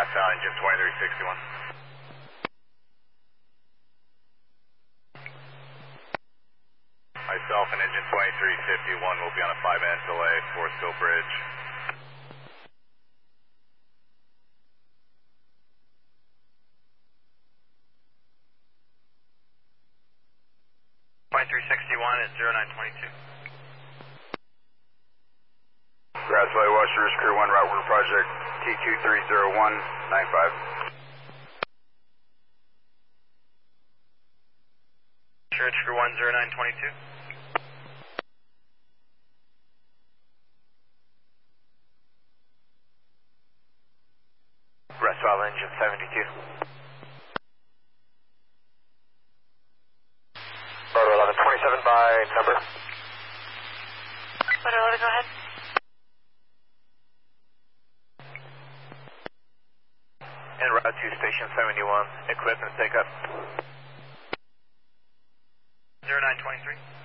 Grass Valley engine 2361. Myself and engine 2351 will be on a 5-minute delay, Forest Hill Bridge. At 0922. Grass Valley Washers, Crew 1, Route Work Project, T230195. Church Crew 1, 0922. Grass Valley engine 72. Photo 1127 by number. Photo 11, go ahead. En route to station 71, equipment pickup. 0923.